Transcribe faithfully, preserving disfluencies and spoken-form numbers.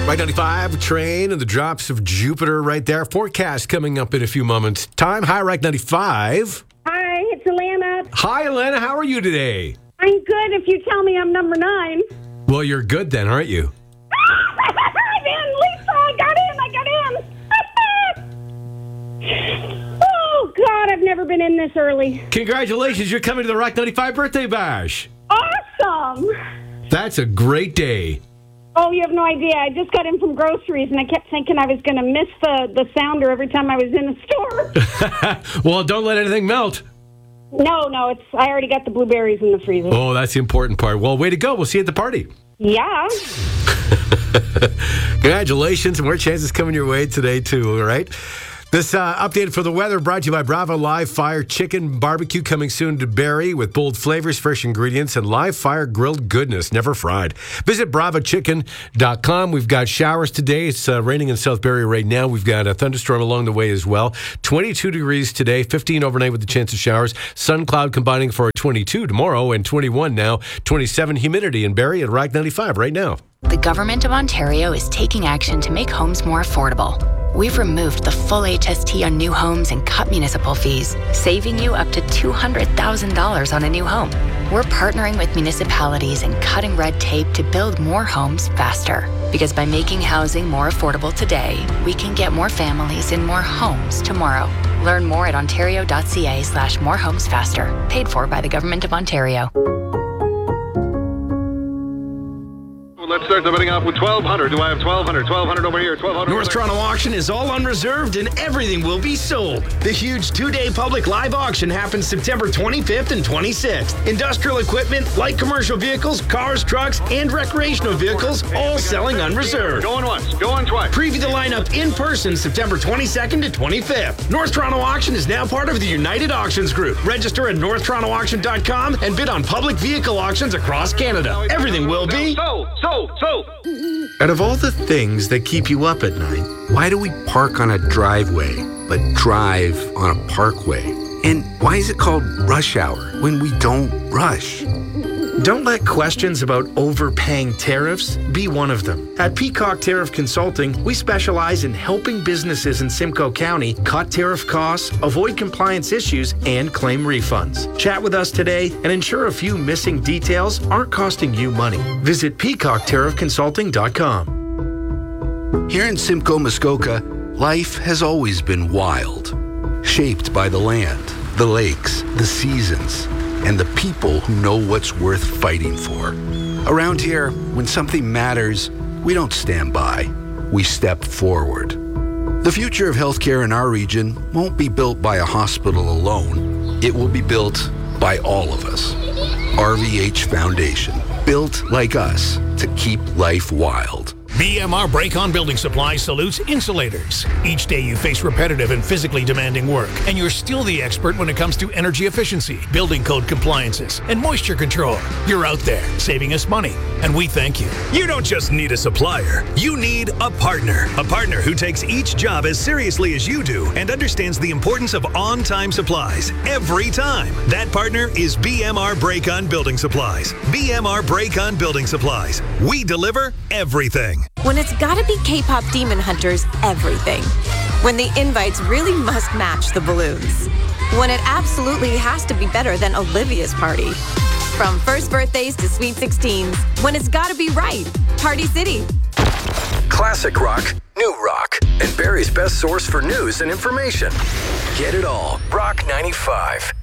Rock ninety-five, Train and the Drops of Jupiter right there. Forecast coming up in a few moments. Time. Hi, Rock ninety-five. Hi, it's Alana. Hi, Alana. How are you today? I'm good if you tell me I'm number nine. Well, you're good then, aren't you? I'm in, Lisa. I got in. I got in. Oh, God, I've never been in this early. Congratulations. You're coming to the Rock ninety-five birthday bash. Awesome. That's a great day. Oh, you have no idea. I just got in from groceries, and I kept thinking I was going to miss the, the sounder every time I was in the store. Well, don't let anything melt. No, no, it's. I already got the blueberries in the freezer. Oh, that's the important part. Well, way to go. We'll see you at the party. Yeah. Congratulations. More chances coming your way today, too, all right? This uh, update for the weather brought to you by Bravo Live Fire Chicken Barbecue, coming soon to Barrie with bold flavors, fresh ingredients, and live fire grilled goodness, never fried. Visit bravo chicken dot com. We've got showers today. It's uh, raining in South Barrie right now. We've got a thunderstorm along the way as well. twenty-two degrees today, fifteen overnight with the chance of showers. Sun cloud combining for twenty-two tomorrow and twenty-one now. twenty-seven humidity in Barrie at Rock ninety-five right now. The Government of Ontario is taking action to make homes more affordable. We've removed the full H S T on new homes and cut municipal fees, saving you up to two hundred thousand dollars on a new home. We're partnering with municipalities and cutting red tape to build more homes faster. Because by making housing more affordable today, we can get more families in more homes tomorrow. Learn more at ontario.ca slash more homes faster. Paid for by the Government of Ontario. Let's start the bidding off with twelve hundred. Do I have twelve hundred? twelve hundred over here. twelve hundred. North Toronto Auction is all unreserved and everything will be sold. The huge two-day public live auction happens September twenty-fifth and twenty-sixth. Industrial equipment, light commercial vehicles, cars, trucks, and recreational vehicles all selling unreserved. Going once, going twice. Preview the lineup in person September twenty-second to twenty-fifth. North Toronto Auction is now part of the United Auctions Group. Register at north toronto auction dot com and bid on public vehicle auctions across Canada. Everything will be sold, sold, sold. Out of all the things that keep you up at night, why do we park on a driveway but drive on a parkway? And why is it called rush hour when we don't rush? Don't let questions about overpaying tariffs be one of them. At Peacock Tariff Consulting, we specialize in helping businesses in Simcoe County cut tariff costs, avoid compliance issues, and claim refunds. Chat with us today and ensure a few missing details aren't costing you money. Visit peacock tariff consulting dot com. Here in Simcoe, Muskoka, life has always been wild, shaped by the land, the lakes, the seasons, and the people who know what's worth fighting for. Around here, when something matters, we don't stand by, we step forward. The future of healthcare in our region won't be built by a hospital alone. It will be built by all of us. R V H Foundation, built like us to keep life wild. B M R Break-On Building Supply salutes insulators. Each day you face repetitive and physically demanding work, and you're still the expert when it comes to energy efficiency, building code compliances, and moisture control. You're out there saving us money, and we thank you. You don't just need a supplier, you need a partner. A partner who takes each job as seriously as you do and understands the importance of on-time supplies every time. That partner is B M R Break-On Building Supplies. B M R Break-On Building Supplies. We deliver everything. When it's gotta be K-pop Demon Hunters, everything. When the invites really must match the balloons. When it absolutely has to be better than Olivia's party. From first birthdays to sweet sixteens, when it's gotta be right, Party City. Classic rock, new rock, and Barrie's best source for news and information. Get it all. Rock ninety-five.